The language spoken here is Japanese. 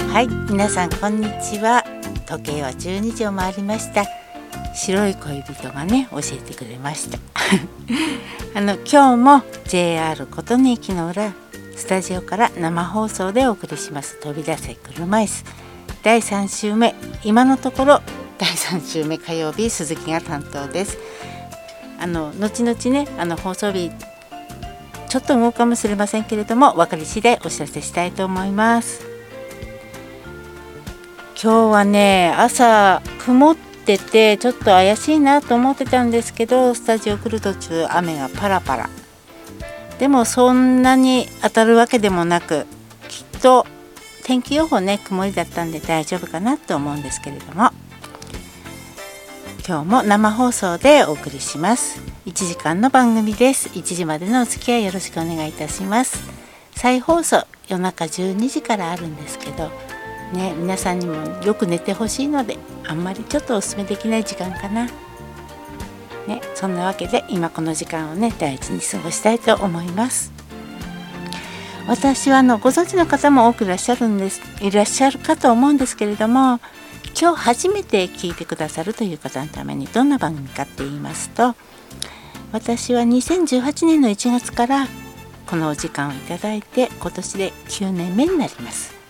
はい、皆さんこんにちは。時計は12時を回りました。白い恋人がね教えてくれました今日も JR 琴音駅の裏スタジオから生放送でお送りします。飛び出せ車椅子第3週目、今のところ第3週目火曜日、鈴木が担当です。後々ね放送日ちょっと動くかもしれませんけれども、分かり次第お知らせしたいと思います。今日はね朝曇っててちょっと怪しいなと思ってたんですけど、スタジオ来る途中雨がパラパラ、でもそんなに当たるわけでもなく、きっと天気予報ね曇りだったんで大丈夫かなと思うんですけれども、今日も生放送でお送りします。1時間の番組です。1時までのお付き合いよろしくお願いいたします。再放送夜中12時からあるんですけどね、皆さんにもよく寝てほしいのであんまりちょっとお勧めできない時間かな、ね、そんなわけで今この時間をね大事に過ごしたいと思います。私はご存知の方も多くいらっしゃるかと思うんですけれども、今日初めて聞いてくださるという方のためにどんな番組かって言いますと、私は2018年の1月からこのお時間をいただいて今年で9年目になります。